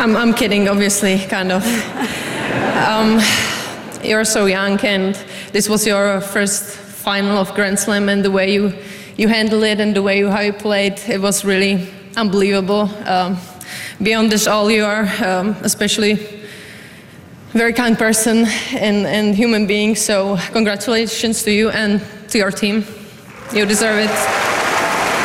I'm kidding, obviously, kind of. You're so young, and this was your first final of Grand Slam, and the way you handled it and the way how you played, it was really unbelievable. Beyond this all, you are especially a very kind person and human being, so congratulations to you and to your team. You deserve it.